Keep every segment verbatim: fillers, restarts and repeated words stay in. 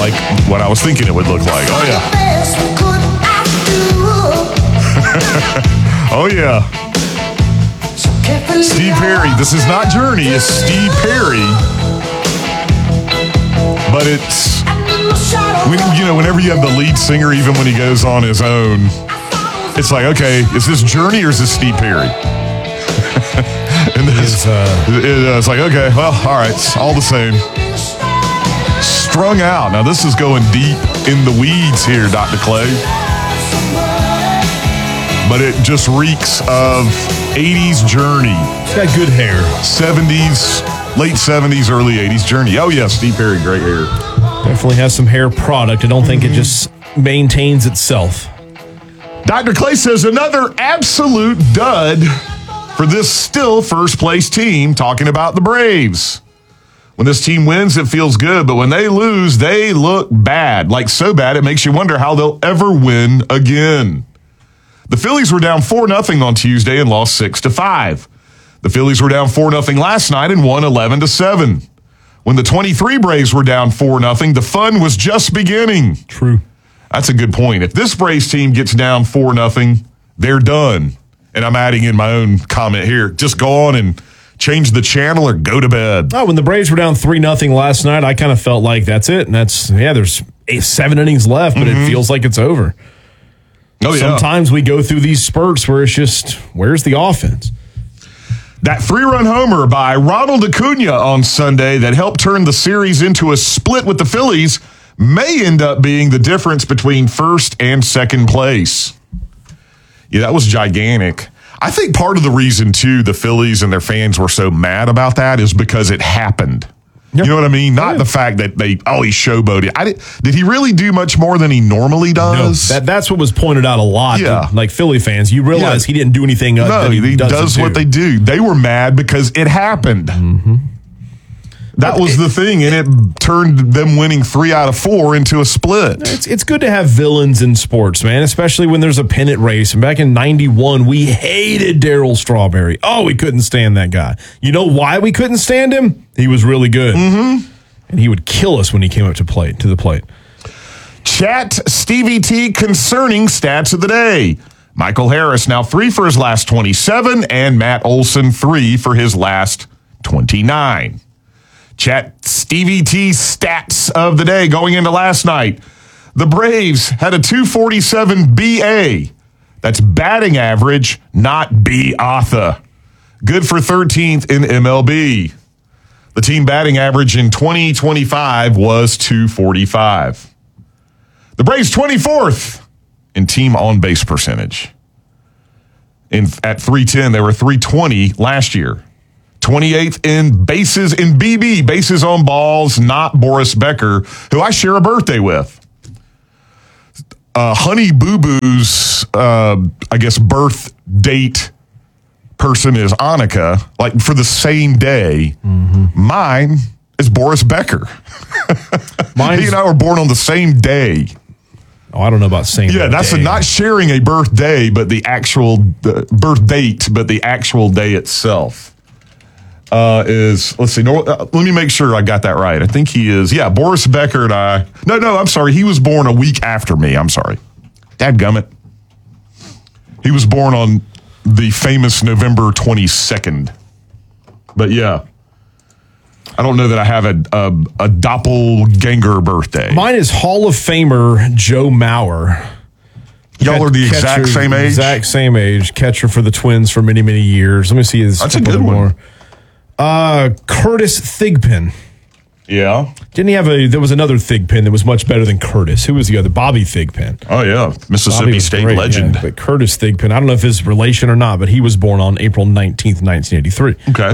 like what I was thinking it would look like. Oh, yeah. Oh, yeah. Steve Perry. This is not Journey. It's Steve Perry. But it's, when, you know, whenever you have the lead singer, even when he goes on his own, it's like, okay, is this Journey or is this Steve Perry? And this, uh, it, uh, it's like, okay, well, all right, it's all the same. Strung Out. Now, this is going deep in the weeds here, Doctor Clay. But it just reeks of eighties Journey. It's got good hair. seventies, late seventies, early eighties Journey. Oh, yeah, Steve Perry, great hair. Definitely has some hair product. I don't think mm-hmm. it just maintains itself. Doctor Clay says another absolute dud for this still first-place team, talking about the Braves. When this team wins, it feels good, but when they lose, they look bad. Like so bad, it makes you wonder how they'll ever win again. The Phillies were down four nothing on Tuesday and lost six to five. The Phillies were down four nothing last night and won eleven to seven. When the twenty-three Braves were down four nothing, the fun was just beginning. True. That's a good point. If this Braves team gets down four nothing, they're done. And I'm adding in my own comment here. Just go on and change the channel or go to bed. Oh, when the Braves were down three nothing last night, I kind of felt like that's it. And that's, yeah, there's eight, seven innings left, but mm-hmm. it feels like it's over. Oh, yeah. Sometimes we go through these spurts where it's just, where's the offense? That three-run homer by Ronald Acuna on Sunday that helped turn the series into a split with the Phillies may end up being the difference between first and second place. Yeah, that was gigantic. I think part of the reason, too, the Phillies and their fans were so mad about that is because it happened. Yep. You know what I mean? Not yeah. the fact that they, oh, he showboated. I did, did he really do much more than he normally does? No, that, that's what was pointed out a lot. Yeah. To, like Philly fans, you realize yeah. he didn't do anything. Uh, no, that he, he does what they do. They were mad because it happened. Mm-hmm. That was the thing, and it turned them winning three out of four into a split. It's it's good to have villains in sports, man, especially when there's a pennant race. And back in ninety-one, we hated Darryl Strawberry. Oh, we couldn't stand that guy. You know why we couldn't stand him? He was really good. Mm-hmm. And he would kill us when he came up to plate to the plate. Chat Stevie T concerning stats of the day. Michael Harris now three for his last twenty-seven, and Matt Olson three for his last twenty-nine. Chat Stevie T stats of the day going into last night. The Braves had a two forty-seven B A. That's batting average, not B A T H A. Good for thirteenth in M L B. The team batting average in twenty twenty-five was two forty-five. The Braves twenty-fourth in team on-base percentage. In, at three ten, they were three twenty last year. twenty-eighth in bases in B B, bases on balls, not Boris Becker, who I share a birthday with. Uh, Honey Boo Boo's, uh, I guess, birth date person is Annika, like for the same day. Mm-hmm. Mine is Boris Becker. Mine's, he and I were born on the same day. Oh, I don't know about same Yeah, that's day. A, not sharing a birthday, but the actual uh, birth date, but the actual day itself. Uh, is, let's see, no, uh, let me make sure I got that right. I think he is, yeah, Boris Becker and I, no, no, I'm sorry, he was born a week after me, I'm sorry. Dadgummit. He was born on the famous November twenty-second. But yeah, I don't know that I have a, a, a doppelganger birthday. Mine is Hall of Famer Joe Mauer. Y'all are the catcher, exact same age? Exact same age. Catcher for the Twins for many, many years. Let me see his. That's a good one. More. Uh, Curtis Thigpen. Yeah. Didn't he have a, there was another Thigpen that was much better than Curtis. Who was the other? Bobby Thigpen. Oh, yeah. Mississippi State great, legend. Yeah, but Curtis Thigpen, I don't know if his relation or not, but he was born on April nineteenth, nineteen eighty-three. Okay.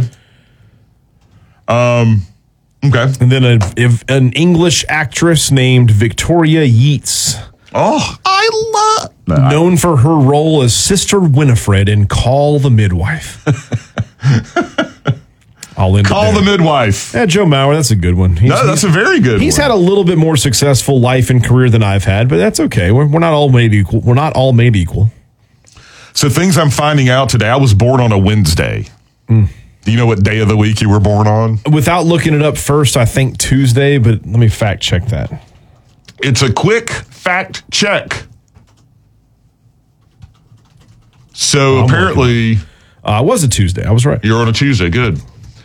Um, okay. And then a, if, an English actress named Victoria Yeats. Oh, I love... No, known I, for her role as Sister Winifred in Call the Midwife. I'll end Call the Midwife. Yeah, Joe Mauer, that's a good one. He's, no, that's a very good he's one. He's had a little bit more successful life and career than I've had, but that's okay. We're, we're not all made equal. We're not all made equal. So things I'm finding out today, I was born on a Wednesday. Mm. Do you know what day of the week you were born on? Without looking it up first, I think Tuesday, but let me fact check that. It's a quick fact check. So I'm apparently, Uh, it was a Tuesday. I was right. you're on a Tuesday. Good.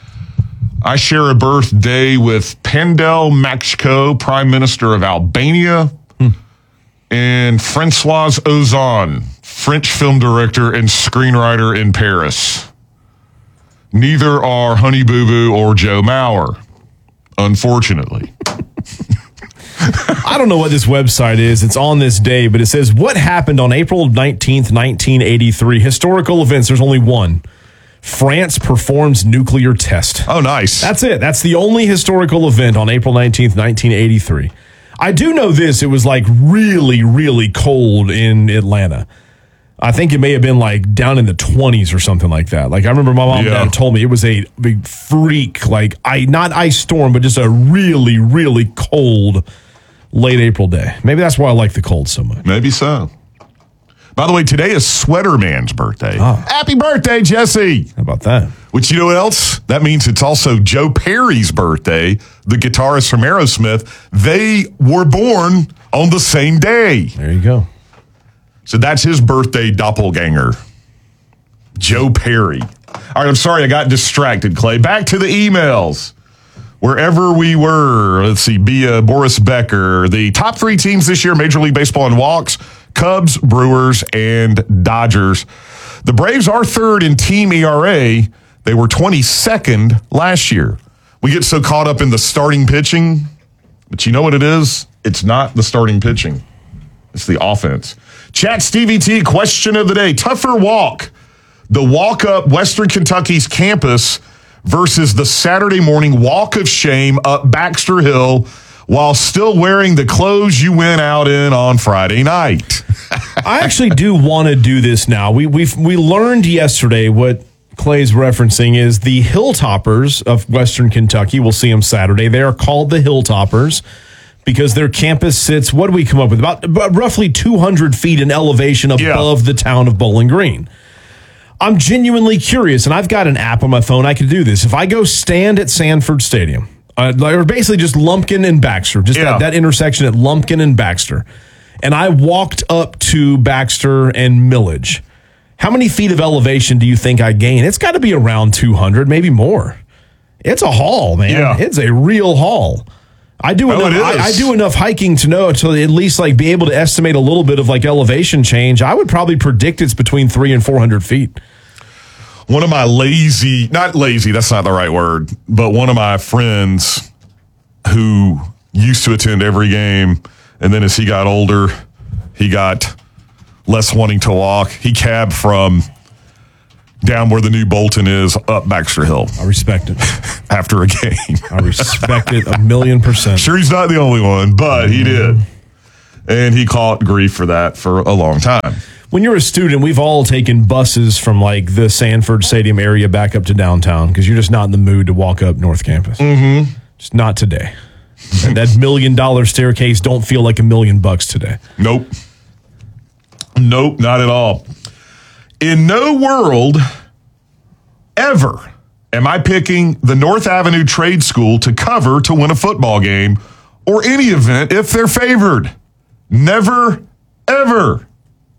I share a birthday with Pandel Maxco, Prime Minister of Albania, hmm. and Francois Ozon, French film director and screenwriter in Paris. Neither are Honey Boo Boo or Joe Mauer, unfortunately. I don't know what this website is. It's on this day, but it says, what happened on April nineteenth, nineteen eighty-three? Historical events. There's only one. France performs nuclear test. Oh, nice. That's it. That's the only historical event on April nineteenth, nineteen eighty-three. I do know this. It was like really, really cold in Atlanta. I think it may have been like down in the twenties or something like that. Like I remember my mom yeah. and dad told me it was a big freak, like I not ice storm, but just a really, really cold late April day. Maybe that's why I like the cold so much. Maybe so. By the way, today is Sweater Man's birthday. Oh. Happy birthday, Jesse. How about that? Which, you know what else? That means it's also Joe Perry's birthday, the guitarist from Aerosmith. They were born on the same day. There you go. So that's his birthday doppelganger, Joe Perry. All right, I'm sorry I got distracted, Clay. Back to the emails. Wherever we were, let's see, Bia, Boris Becker, the top three teams this year, Major League Baseball in walks, Cubs, Brewers, and Dodgers. The Braves are third in team E R A. They were twenty-second last year. We get so caught up in the starting pitching, but you know what it is? It's not the starting pitching. It's the offense. Chat Stevie T, question of the day. Tougher walk, the walk up Western Kentucky's campus versus the Saturday morning walk of shame up Baxter Hill while still wearing the clothes you went out in on Friday night. I actually do want to do this now. We we we learned yesterday what Clay's referencing is the Hilltoppers of Western Kentucky. We'll see them Saturday. They are called the Hilltoppers because their campus sits, what do we come up with? About, about roughly two hundred feet in elevation above yeah. the town of Bowling Green. I'm genuinely curious, and I've got an app on my phone. I could do this. If I go stand at Sanford Stadium, uh, or basically just Lumpkin and Baxter, just yeah. that, that intersection at Lumpkin and Baxter, and I walked up to Baxter and Millage, how many feet of elevation do you think I gain? It's got to be around two hundred, maybe more. It's a haul, man. Yeah. It's a real haul. I do oh, enough. I, I do enough hiking to know to at least like be able to estimate a little bit of like elevation change. I would probably predict it's between three and four hundred feet. One of my lazy, not lazy, that's not the right word, but one of my friends who used to attend every game, and then as he got older, he got less wanting to walk. He cabbed from down where the new Bolton is up Baxter Hill. I respect it. After a game. I respect it a million percent. Sure, he's not the only one, but he did. And he caught grief for that for a long time. When you're a student, we've all taken buses from like the Sanford Stadium area back up to downtown because you're just not in the mood to walk up North Campus. Mm-hmm. Just not today. That million dollar staircase don't feel like a million bucks today. Nope. Nope, not at all. In no world ever am I picking the North Avenue Trade School to cover to win a football game or any event if they're favored. Never, ever.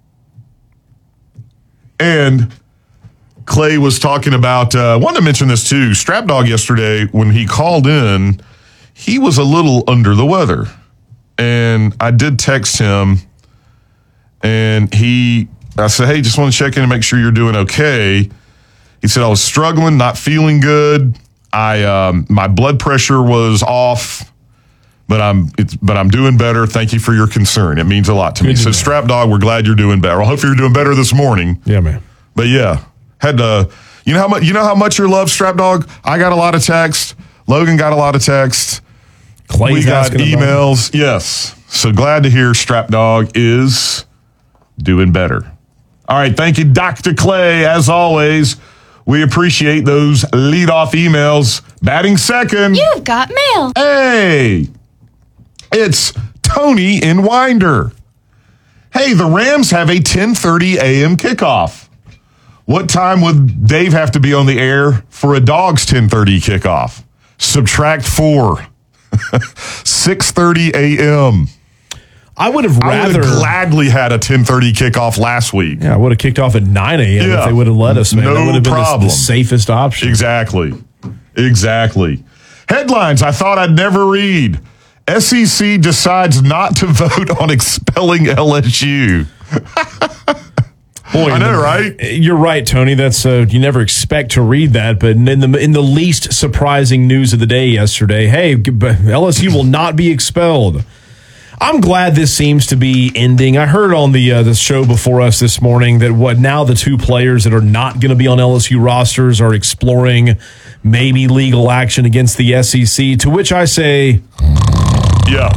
And Clay was talking about, uh, I wanted to mention this too, Strap Dog yesterday when he called in, he was a little under the weather. And I did text him and he, I said, hey, just want to check in and make sure you're doing okay. He said, I was struggling, not feeling good. I, um, my blood pressure was off, but I'm, it's, but I'm doing better. Thank you for your concern. It means a lot to me. He said, Strap Dog, we're glad you're doing better. I hope you're doing better this morning. Yeah, man. But yeah, had to, you know how much, you know how much you love Strap Dog? I got a lot of text. Logan got a lot of text. Clay's we got emails. Yes. So glad to hear Strap Dog is doing better. All right. Thank you, Doctor Clay. As always, we appreciate those leadoff emails. Batting second. You've got mail. Hey, it's Tony in Winder. Hey, the Rams have a ten thirty a.m. kickoff. What time would Dave have to be on the air for a Dogs ten thirty kickoff? Subtract four. six thirty a.m. I would have I would rather have gladly had a ten thirty kickoff last week. Yeah, I would have kicked off at nine a.m. Yeah. if they would have let us, man. No that would have been the, problem. the safest option. Exactly. Exactly. Headlines I thought I'd never read. S E C decides not to vote on expelling L S U. Boy, I know, right? You're right, Tony. That's uh, you never expect to read that, but in the in the least surprising news of the day yesterday, hey, L S U will not be expelled. I'm glad this seems to be ending. I heard on the uh, the show before us this morning that what now the two players that are not going to be on L S U rosters are exploring maybe legal action against the S E C. To which I say, yeah.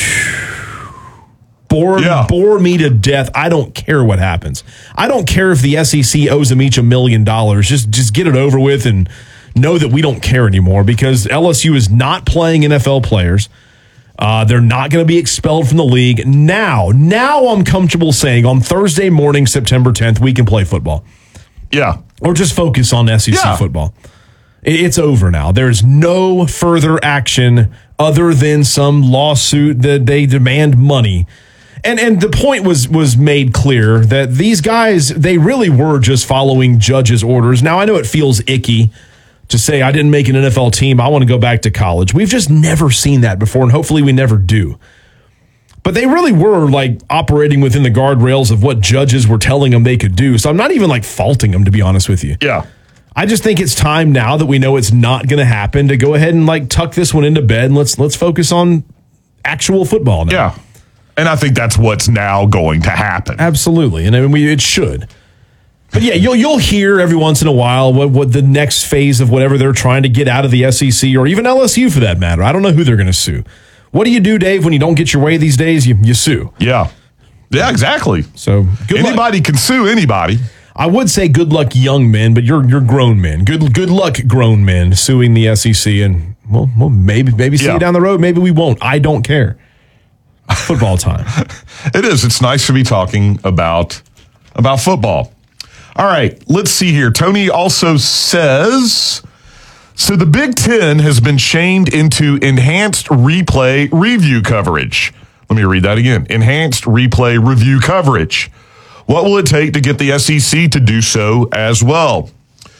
Bore, Yeah. bore me to death. I don't care what happens. I don't care if the S E C owes them each a million dollars. Just just get it over with and know that we don't care anymore because L S U is not playing N F L players. Uh, they're not going to be expelled from the league. Now, now I'm comfortable saying on Thursday morning, September tenth, we can play football. Yeah. Or just focus on S E C Yeah. football. It- It's over now. There's no further action other than some lawsuit that they demand money. And and the point was was made clear that these guys, they really were just following judges' orders. Now, I know it feels icky to say I didn't make an N F L team. I want to go back to college. We've just never seen that before, and hopefully we never do. But they really were like operating within the guardrails of what judges were telling them they could do. So I'm not even like faulting them, to be honest with you. Yeah. I just think it's time now that we know it's not going to happen to go ahead and like tuck this one into bed and let's let's focus on actual football now. Yeah. And I think that's what's now going to happen. Absolutely, and I mean, we, it should. But yeah, you'll you'll hear every once in a while what, what the next phase of whatever they're trying to get out of the S E C or even L S U for that matter. I don't know who they're going to sue. What do you do, Dave, when you don't get your way these days? You you sue. Yeah. Yeah, exactly. So good anybody luck. can sue anybody. I would say good luck, young men, but you're you're grown men. Good good luck, grown men, suing the S E C, and well, well maybe maybe see Yeah. you down the road. Maybe we won't. I don't care. Football time. It is. It's nice to be talking about about football. All right, let's see here. Tony also says, so the Big Ten has been chained into enhanced replay review coverage. Let me read that again. Enhanced replay review coverage. What will it take to get the S E C to do so as well?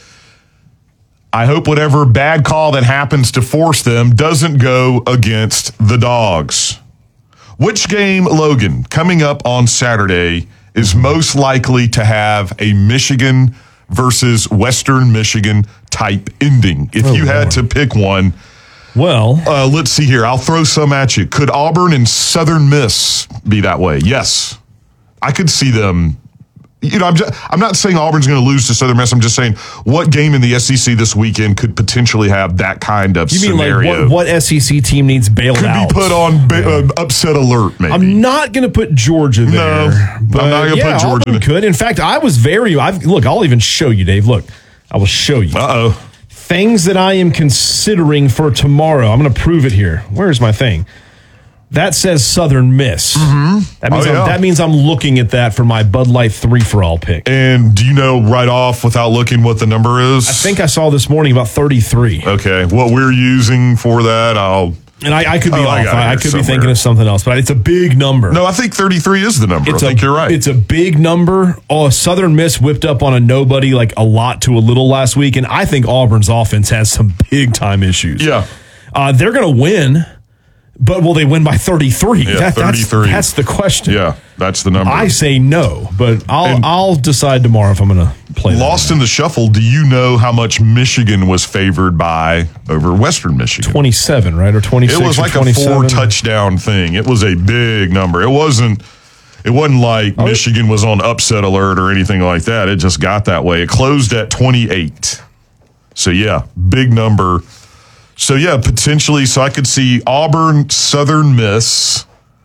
I hope whatever bad call that happens to force them doesn't go against the Dogs. Which game, Logan, coming up on Saturday is most likely to have a Michigan versus Western Michigan type ending? If Oh, you had Lord. to pick one, Well, uh, let's see here. I'll throw some at you. Could Auburn and Southern Miss be that way? Yes. I could see them. You know, I'm just, I'm not saying Auburn's going to lose to Southern Miss. I'm just saying what game in the S E C this weekend could potentially have that kind of you mean scenario. like what, what S E C team needs bailed could out? be put on ba- uh, upset alert, maybe. I'm not going to put Georgia there. No, I'm but not gonna yeah, put Georgia Auburn there. could. In fact, I was very. I've, look, I'll even show you, Dave. Look, I will show you Uh-oh. things that I am considering for tomorrow. I'm going to prove it here. Where's my thing? That says Southern Miss. Mm-hmm. That means Oh, yeah. I'm, that means I'm looking at that for my Bud Light three for all pick. And do you know right off without looking what the number is? I think I saw this morning about thirty-three. Okay, what we're using for that, I'll... And I, I could be Oh, I off. got it I, I here could be somewhere. thinking of something else, but it's a big number. No, I think thirty-three is the number. It's I think a, you're right. It's a big number. Oh, Southern Miss whipped up on a nobody like a lot to a little last week, and I think Auburn's offense has some big time issues. Yeah. Uh, they're going to win, but will they win by thirty-three? Yeah, That- that's, thirty-three. that's the question. Yeah, that's the number. I say no, but I'll And- I'll decide tomorrow if I'm going to play that. Lost in the shuffle, do you know how much Michigan was favored by over Western Michigan? twenty-seven, right? Or twenty-six It was or like a twenty-seven? four touchdown thing. It was a big number. It wasn't it wasn't like Oh, Michigan was on upset alert or anything like that. It just got that way. It closed at twenty-eight. So yeah, big number. So yeah, potentially so I could see Auburn, Southern Miss.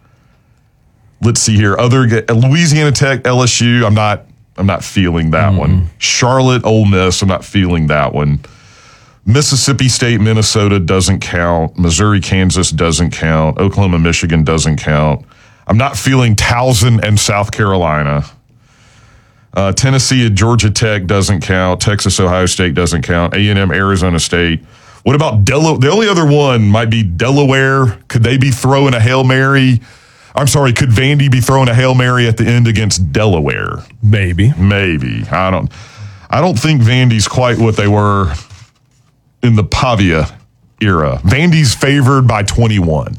Let's see here. Other Louisiana Tech, L S U. I'm not I'm not feeling that Mm-hmm. one. Charlotte, Ole Miss. I'm not feeling that one. Mississippi State, Minnesota doesn't count. Missouri, Kansas doesn't count. Oklahoma, Michigan doesn't count. I'm not feeling Towson and South Carolina. Uh, Tennessee and Georgia Tech doesn't count. Texas, Ohio State doesn't count. A and M, Arizona State. What about Delaware? The only other one might be Delaware. Could they be throwing a Hail Mary I'm sorry, could Vandy be throwing a Hail Mary at the end against Delaware? Maybe. Maybe. I don't I don't think Vandy's quite what they were in the Pavia era. Vandy's favored by twenty-one.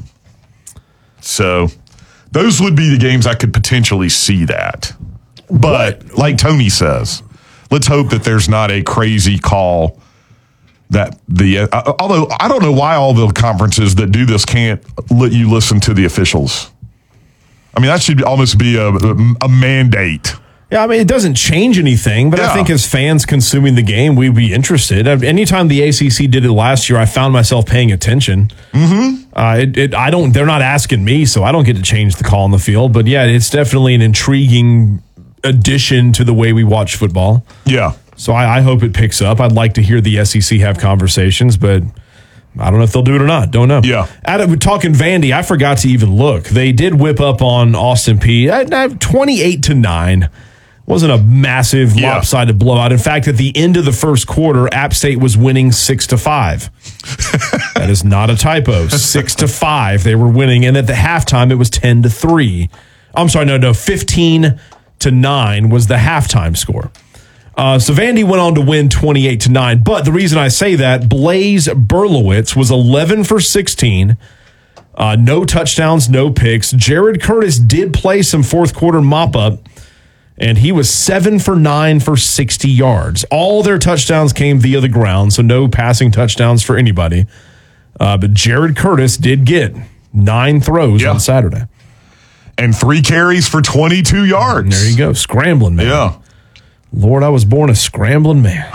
So those would be the games I could potentially see that. But what? Like Tony says, let's hope that there's not a crazy call that the uh, although I don't know why all the conferences that do this can't let you listen to the officials. I mean, that should almost be a, a mandate. Yeah, I mean, it doesn't change anything, but yeah. I think as fans consuming the game, we'd be interested. Anytime the A C C did it last year, I found myself paying attention. Mm-hmm. Uh, it, it, I don't. They're not asking me, so I don't get to change the call on the field. But yeah, it's definitely an intriguing addition to the way we watch football. Yeah. So I, I hope it picks up. I'd like to hear the S E C have conversations, but I don't know if they'll do it or not. Don't know. Yeah. Adam, talking Vandy, I forgot to even look. They did whip up on Austin Peay twenty-eight to nine. Wasn't a massive yeah. lopsided blowout. In fact, at the end of the first quarter, App State was winning six to five. That is not a typo. Six to five, they were winning, and at the halftime, it was ten to three. I'm sorry, no, no, fifteen to nine was the halftime score. Uh, so Vandy went on to win twenty-eight to nine. But the reason I say that, Blaze Berlowitz was eleven for sixteen. Uh, no touchdowns, no picks. Jared Curtis did play some fourth quarter mop up, and he was seven for nine for sixty yards. All their touchdowns came via the ground, so no passing touchdowns for anybody. Uh, but Jared Curtis did get nine throws yeah. on Saturday. And three carries for twenty-two yards. And there you go, scrambling, man. Yeah. Lord, I was born a scrambling man.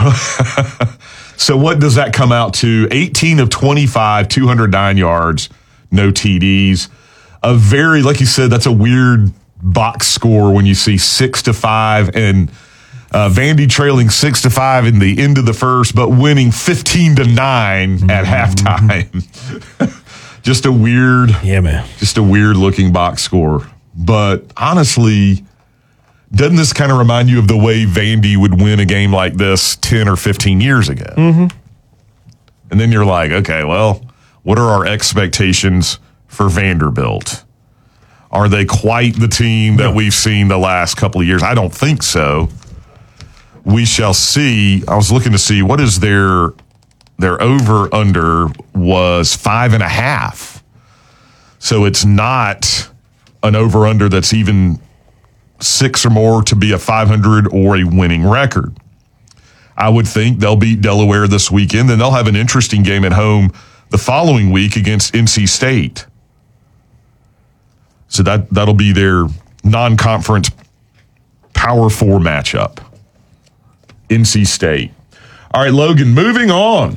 So what does that come out to? eighteen of twenty-five, two hundred nine yards, no T Ds. A very, like you said, that's a weird box score when you see six to five and uh, Vandy trailing six to five in the end of the first, but winning fifteen to nine mm-hmm. at halftime. Just a weird, yeah, man. Just a weird looking box score. But honestly, doesn't this kind of remind you of the way Vandy would win a game like this ten or fifteen years ago? Mm-hmm. And then you're like, okay, well, what are our expectations for Vanderbilt? Are they quite the team that no. we've seen the last couple of years? I don't think so. We shall see. I was looking to see what is their their over under was five and a half. So it's not an over under that's even six or more to be a five hundred or a winning record. I would think they'll beat Delaware this weekend, then they'll have an interesting game at home the following week against N C State. So that, that'll be their non-conference Power Four matchup. N C State. All right, Logan, moving on.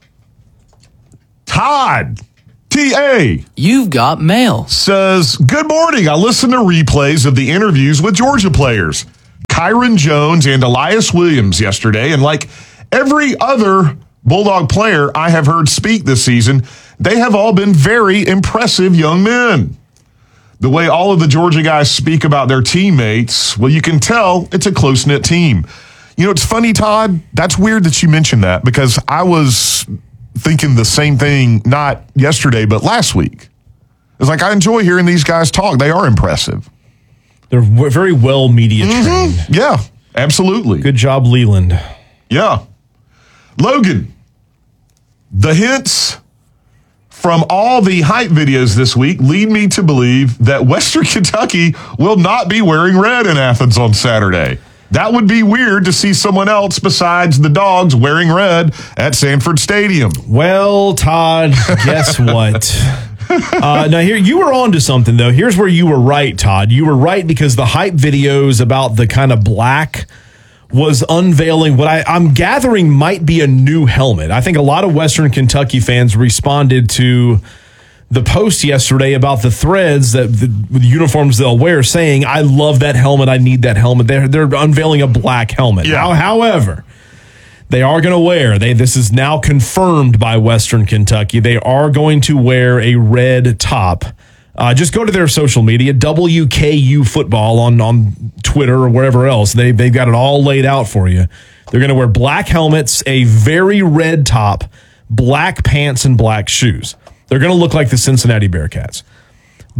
Todd, T A. You've got mail. Says, good morning. I listened to replays of the interviews with Georgia players, Kyron Jones and Elias Williams yesterday, and like every other Bulldog player I have heard speak this season, they have all been very impressive young men. The way all of the Georgia guys speak about their teammates, well, you can tell it's a close-knit team. You know, it's funny, Todd, that's weird that you mentioned that because I was thinking the same thing, not yesterday, but last week. It's like, I enjoy hearing these guys talk. They are impressive. They're very well media trained. Mm-hmm. Yeah, absolutely. Good job, Leland. Yeah. Logan, the hints from all the hype videos this week lead me to believe that Western Kentucky will not be wearing red in Athens on Saturday. That would be weird to see someone else besides the Dogs wearing red at Sanford Stadium. Well, Todd, guess what? uh, now, here you were on to something, though. Here's where you were right, Todd. You were right because the hype videos about the kind of black was unveiling what I, I'm gathering might be a new helmet. I think a lot of Western Kentucky fans responded to the post yesterday about the threads that the, the uniforms they'll wear, saying, I love that helmet. I need that helmet. They're, they're unveiling a black helmet. Yeah. Now, however, they are going to wear, they this is now confirmed by Western Kentucky, they are going to wear a red top. Uh, just go to their social media, W K U Football on, on Twitter or wherever else. They, they've got it all laid out for you. They're going to wear black helmets, a very red top, black pants, and black shoes. They're going to look like the Cincinnati Bearcats.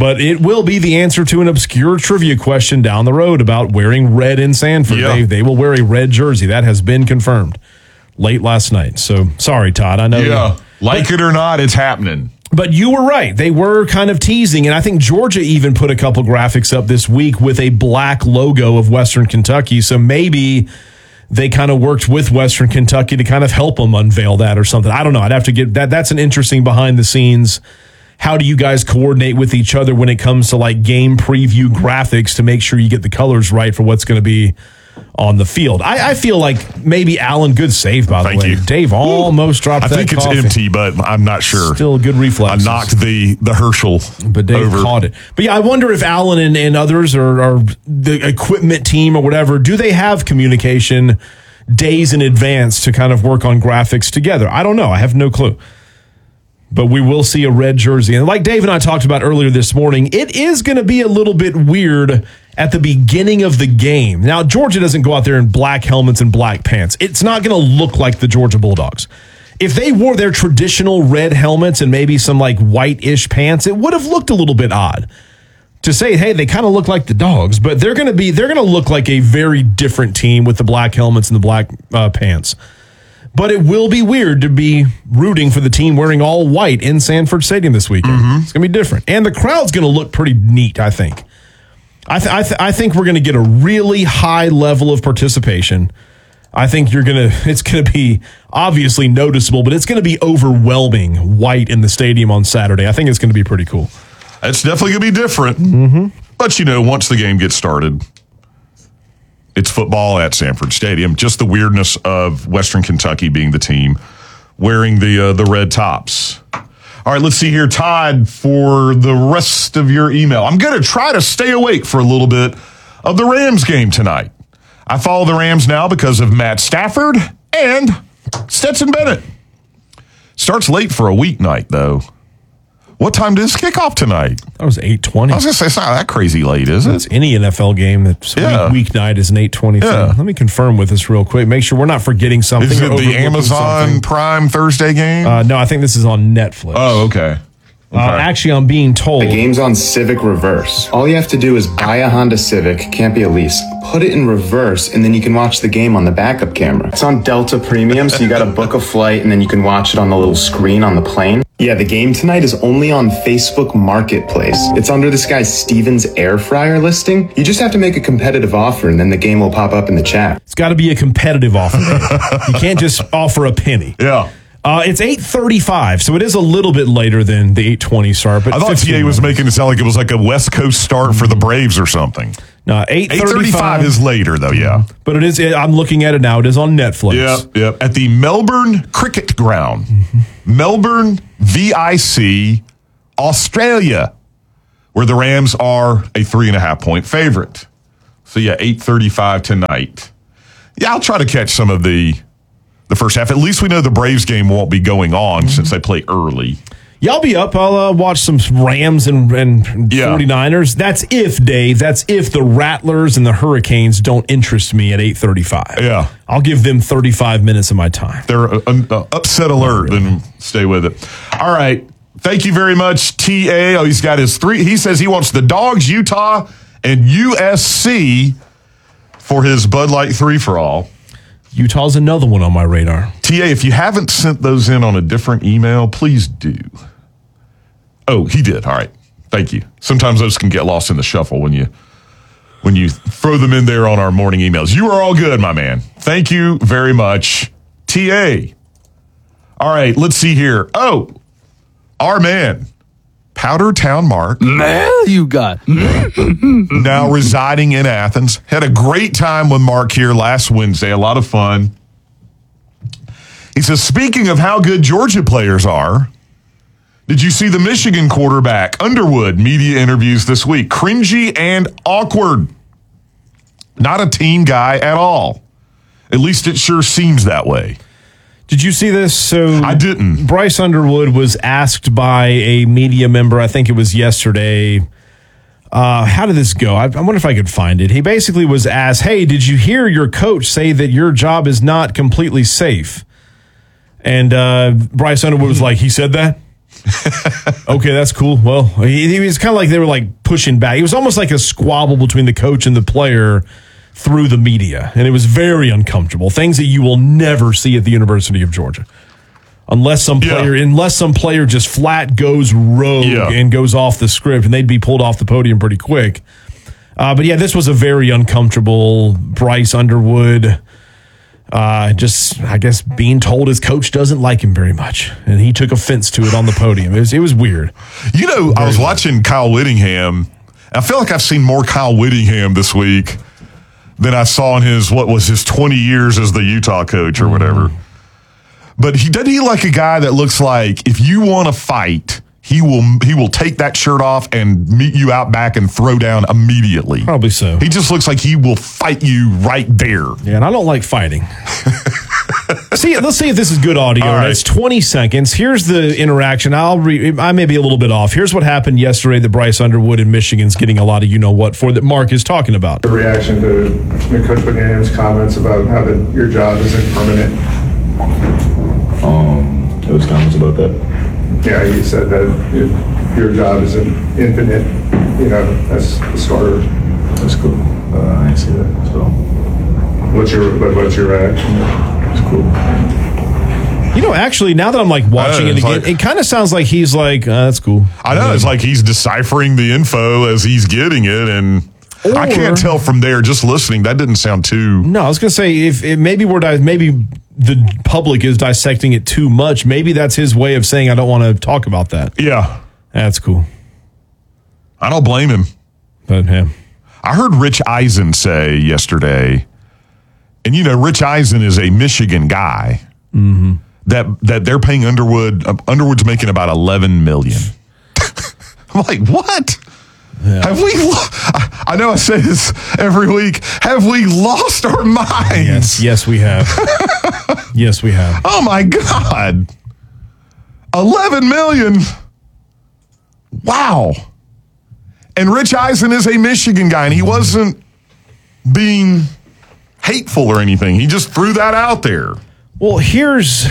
But it will be the answer to an obscure trivia question down the road about wearing red in Sanford. Yeah. They, they will wear a red jersey. That has been confirmed late last night. So sorry, Todd. I know. Yeah, you, like but, it or not, it's happening. But you were right. They were kind of teasing. And I think Georgia even put a couple graphics up this week with a black logo of Western Kentucky. So maybe they kind of worked with Western Kentucky to kind of help them unveil that or something. I don't know. I'd have to get that. That's an interesting behind the scenes. How do you guys coordinate with each other when it comes to like game preview graphics to make sure you get the colors right for what's going to be on the field? I, I feel like maybe Allen, good save, by the Thank way. you. Dave almost dropped I that think it's coffee. empty, but I'm not sure. Still a good reflex. I knocked the, the Herschel But Dave over. caught it. But yeah, I wonder if Allen and, and others or, or the equipment team or whatever, do they have communication days in advance to kind of work on graphics together? I don't know. I have no clue. But we will see a red jersey. And like Dave and I talked about earlier this morning, it is going to be a little bit weird at the beginning of the game. Now, Georgia doesn't go out there in black helmets and black pants. It's not going to look like the Georgia Bulldogs. If they wore their traditional red helmets and maybe some like white-ish pants, it would have looked a little bit odd to say, hey, they kind of look like the Dogs, but they're going to be, they're going to look like a very different team with the black helmets and the black uh, pants. But it will be weird to be rooting for the team wearing all white in Sanford Stadium this weekend. Mm-hmm. It's going to be different. And the crowd's going to look pretty neat, I think. I, th- I, th- I think we're going to get a really high level of participation. I think you're going to, it's going to be obviously noticeable, but it's going to be overwhelming white in the stadium on Saturday. I think it's going to be pretty cool. It's definitely going to be different. Mm-hmm. But, you know, once the game gets started, it's football at Sanford Stadium. Just the weirdness of Western Kentucky being the team wearing the uh, the red tops. All right, let's see here, Todd, for the rest of your email. I'm going to try to stay awake for a little bit of the Rams game tonight. I follow the Rams now because of Matt Stafford and Stetson Bennett. Starts late for a weeknight, though. What time does kick off tonight? That was eight twenty. I was going to say, it's not that crazy late, is it? It's any N F L game that's Yeah. week, weeknight is an eight twenty Yeah. thing. Let me confirm with us real quick. Make sure we're not forgetting something. Is or it the overlooking Amazon something. Prime Thursday game? Uh, no, I think this is on Netflix. oh, okay. Uh, Okay. actually, I'm being told. The game's on Civic Reverse. All you have to do is buy a Honda Civic, can't be a lease, put it in reverse, and then you can watch the game on the backup camera. It's on Delta Premium, so you gotta book a flight and then you can watch it on the little screen on the plane. Yeah, the game tonight is only on Facebook Marketplace. It's under this guy Steven's air fryer listing. You just have to make a competitive offer and then the game will pop up in the chat. It's got to be a competitive offer. You can't just offer a penny. Yeah. Uh, it's eight thirty-five, so it is a little bit later than the eight twenty start. But I thought T A was making it sound like it was like a West Coast start for the Braves or something. No, eight eight thirty-five is later, though, yeah. But it is, I'm looking at it now. It is on Netflix. Yep, yep. At the Melbourne Cricket Ground. Mm-hmm. Melbourne, V I C, Australia, where the Rams are a three and a half point favorite. So, yeah, eight thirty-five tonight. Yeah, I'll try to catch some of the the first half. At least we know the Braves game won't be going on mm-hmm. since they play early. Yeah, I'll be up. I'll uh, watch some Rams and, and Yeah. 49ers. That's if, Dave, that's if the Rattlers and the Hurricanes don't interest me at eight thirty-five. Yeah. I'll give them thirty-five minutes of my time. They're uh, uh, upset alert, really. then stay with it. All right. Thank you very much, T A. Oh, he's got his three. He says he wants the Dogs, Utah, and U S C for his Bud Light three for all. Utah's another one on my radar. T A, if you haven't sent those in on a different email, please do. Oh, he did. All right. Thank you. Sometimes those can get lost in the shuffle when you when you throw them in there on our morning emails. You are all good, my man. Thank you very much, T A. All right, let's see here. Oh, our man, Powder Town Mark. Man, you got. Now residing in Athens. Had a great time with Mark here last Wednesday. A lot of fun. He says, speaking of how good Georgia players are, did you see the Michigan quarterback, Underwood, media interviews this week? Cringy and awkward. Not a team guy at all. At least it sure seems that way. Did you see this? So I didn't. Bryce Underwood was asked by a media member, I think it was yesterday, uh, how did this go? I, I wonder if I could find it. He basically was asked, hey, did you hear your coach say that your job is not completely safe? And uh, Bryce Underwood was like, he said that? Okay, that's cool. Well, he, he was kind of like they were like pushing back. It was almost like a squabble between the coach and the player through the media, and it was very uncomfortable. Things that you will never see at the University of Georgia, unless some player, yeah. unless some player just flat goes rogue yeah. and goes off the script, and they'd be pulled off the podium pretty quick. Uh, but yeah, this was a very uncomfortable Bryce Underwood. Uh, just, I guess, being told his coach doesn't like him very much, and he took offense to it on the podium. It was, it was weird. You know, very I was weird. watching Kyle Whittingham. I feel like I've seen more Kyle Whittingham this week than I saw in his, what was his twenty years as the Utah coach or whatever. Mm. But he doesn't he like a guy that looks like if you want to fight, he will he will take that shirt off and meet you out back and throw down immediately. Probably so. He just looks like he will fight you right there. Yeah, and I don't like fighting. see, let's see if this is good audio. All right. It's twenty seconds. Here's the interaction. I'll re- I may be a little bit off. Here's what happened yesterday that Bryce Underwood in Michigan's getting a lot of you-know-what for that Mark is talking about. The reaction to Coach Buchanan's comments about how the, your job isn't permanent. Um, those comments about that? Yeah, he said that it, your job isn't infinite, you know, as a starter. That's cool. Uh, I didn't see that, so. What's your, what's your reaction? It's cool. You know, actually, now that I'm like watching know, it again, like, it kind of sounds like he's like, uh, that's cool. I know. It's like he's deciphering the info as he's getting it, and or, I can't tell from there just listening. That didn't sound too. No, I was going to say, if, if maybe we're, di- maybe the public is dissecting it too much. Maybe that's his way of saying, I don't want to talk about that. Yeah. That's cool. I don't blame him. But, yeah. I heard Rich Eisen say yesterday, and you know, Rich Eisen is a Michigan guy, mm-hmm. that that they're paying Underwood. Uh, Underwood's making about eleven million dollars. I'm like, what? Yeah. Have we? Lo- I, I know I say this every week. Have we lost our minds? Yes, yes, we have. Yes, we have. Oh my God, eleven million dollars. Wow. And Rich Eisen is a Michigan guy, and he wasn't being hateful or anything. He just threw that out there. Well, here's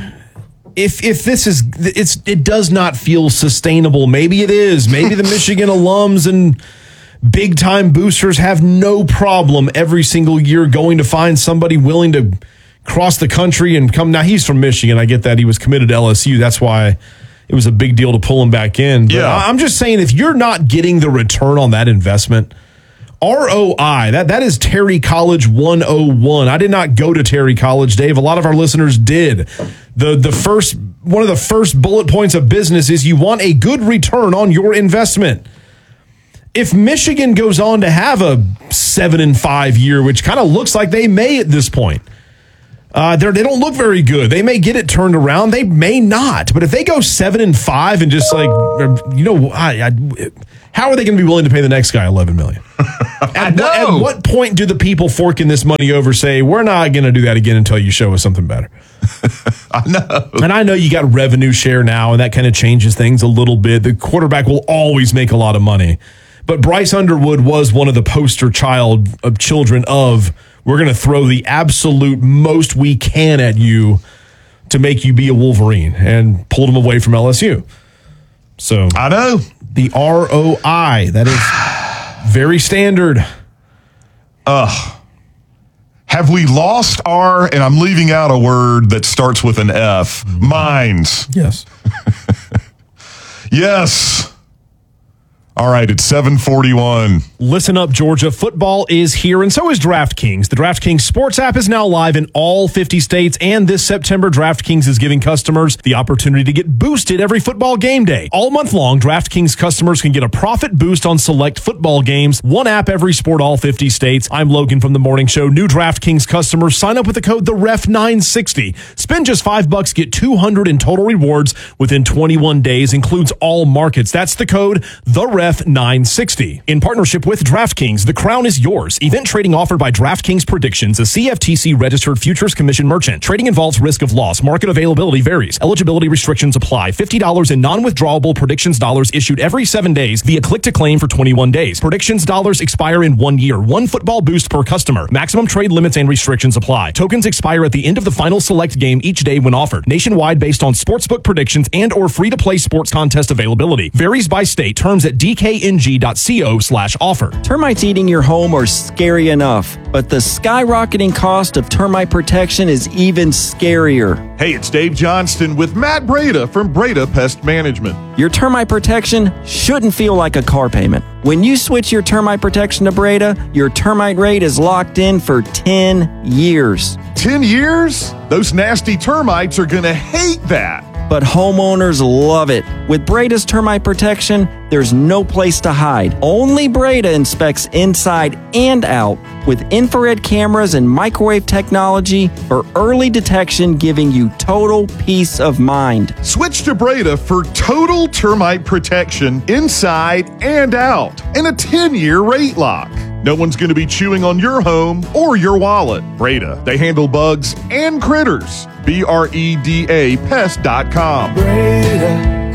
if if this is it's it does not feel sustainable. Maybe it is. Maybe the Michigan alums and big time boosters have no problem every single year going to find somebody willing to cross the country and come. Now he's from Michigan. I get that he was committed to L S U. That's why it was a big deal to pull him back in. But yeah. I'm just saying, if you're not getting the return on that investment, R O I, that, that is Terry College one oh one. I did not go to Terry College, Dave. A lot of our listeners did. The the first one of the first bullet points of business is you want a good return on your investment. If Michigan goes on to have a seven and five year, which kind of looks like they may at this point, Uh, they they don't look very good. They may get it turned around. They may not. But if they go seven and five and just like, you know, I, I, how are they going to be willing to pay the next guy eleven million dollars? At, what, at what point do the people forking this money over say, we're not going to do that again until you show us something better? I know. And I know you got revenue share now, and that kind of changes things a little bit. The quarterback will always make a lot of money. But Bryce Underwood was one of the poster child of children of, we're going to throw the absolute most we can at you to make you be a Wolverine, and pulled him away from L S U. So I know the R O I, that is very standard. Ugh. Have we lost our, and I'm leaving out a word that starts with an F, minds? Yes. Yes. All right, it's seven forty-one. Listen up, Georgia. Football is here, and so is DraftKings. The DraftKings Sports app is now live in all fifty states, and this September, DraftKings is giving customers the opportunity to get boosted every football game day. All month long, DraftKings customers can get a profit boost on select football games. One app, every sport, all fifty states. I'm Logan from The Morning Show. New DraftKings customers, sign up with the code the ref nine sixty. Spend just five bucks, get two hundred in total rewards within twenty-one days. Includes all markets. That's the code the ref F nine sixty. In partnership with DraftKings, the crown is yours. Event trading offered by DraftKings Predictions, a C F T C-registered futures commission merchant. Trading involves risk of loss. Market availability varies. Eligibility restrictions apply. fifty dollars in non-withdrawable Predictions dollars issued every seven days via click-to-claim for twenty-one days. Predictions dollars expire in one year. One football boost per customer. Maximum trade limits and restrictions apply. Tokens expire at the end of the final select game each day when offered. Nationwide based on sportsbook predictions and or free-to-play sports contest availability. Varies by state. Terms at d k n g dot co slash offer. Termites eating your home are scary enough, but the skyrocketing cost of termite protection is even scarier. Hey, it's Dave Johnston with Matt Breda from Breda Pest Management. Your termite protection shouldn't feel like a car payment. When you switch your termite protection to Breda, your termite rate is locked in for ten years. ten years? Those nasty termites are going to hate that. But homeowners love it. With Breda's termite protection, there's no place to hide. Only Breda inspects inside and out with infrared cameras and microwave technology for early detection, giving you total peace of mind. Switch to Breda for total termite protection inside and out and a ten-year rate lock. No one's going to be chewing on your home or your wallet. Breda, they handle bugs and critters. B R E D A pest dot com. Breda,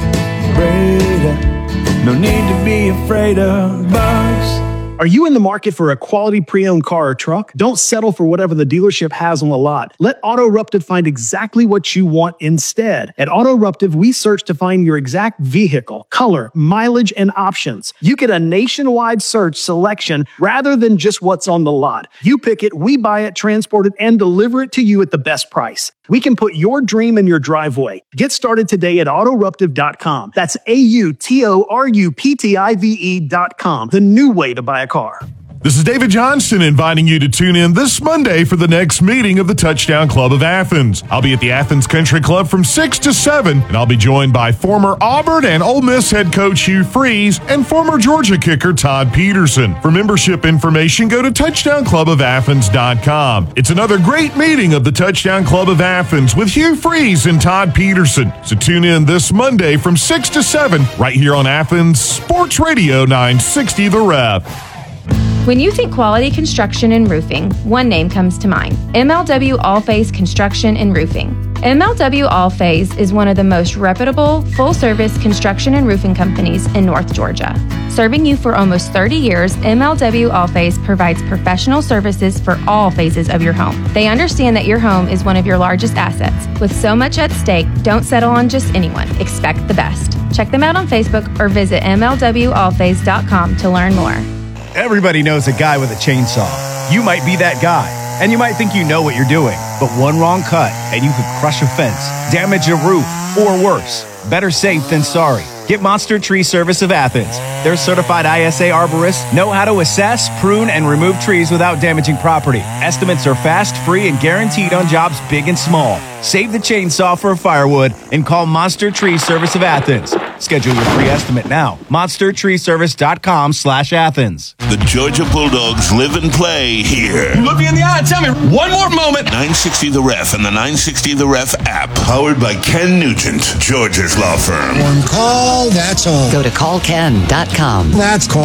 Breda, no need to be afraid of bugs. Are you in the market for a quality pre-owned car or truck? Don't settle for whatever the dealership has on the lot. Let AutoRuptive find exactly what you want instead. At AutoRuptive, we search to find your exact vehicle, color, mileage, and options. You get a nationwide search selection rather than just what's on the lot. You pick it, we buy it, transport it, and deliver it to you at the best price. We can put your dream in your driveway. Get started today at autoruptive dot com. That's A U T O R U P T I V E dot com, the new way to buy a car. This is David Johnston inviting you to tune in this Monday for the next meeting of the Touchdown Club of Athens. I'll be at the Athens Country Club from six to seven, and I'll be joined by former Auburn and Ole Miss head coach Hugh Freeze and former Georgia kicker Todd Peterson. For membership information, go to touchdown club of athens dot com. It's another great meeting of the Touchdown Club of Athens with Hugh Freeze and Todd Peterson. So tune in this Monday from six to seven right here on Athens Sports Radio nine sixty The Ref. When you think quality construction and roofing, one name comes to mind: M L W All-Phase Construction and Roofing. M L W All-Phase is one of the most reputable, full-service construction and roofing companies in North Georgia. Serving you for almost thirty years, M L W All-Phase provides professional services for all phases of your home. They understand that your home is one of your largest assets. With so much at stake, don't settle on just anyone. Expect the best. Check them out on Facebook or visit M L W all phase dot com to learn more. Everybody knows a guy with a chainsaw. You might be that guy, and you might think you know what you're doing, but one wrong cut and you could crush a fence, damage a roof, or worse. Better safe than sorry. Get Monster Tree Service of Athens. Their certified I S A arborists know how to assess, prune, and remove trees without damaging property. Estimates are fast, free, and guaranteed on jobs big and small. Save the chainsaw for firewood and call Monster Tree Service of Athens. Schedule your free estimate now. monster tree service dot com slash Athens. The Georgia Bulldogs live and play here. Look me in the eye and tell me one more moment. nine sixty The Ref and the nine sixty The Ref app. Powered by Ken Nugent, Georgia's law firm. One call, that's all. Go to call ken dot com. That's call.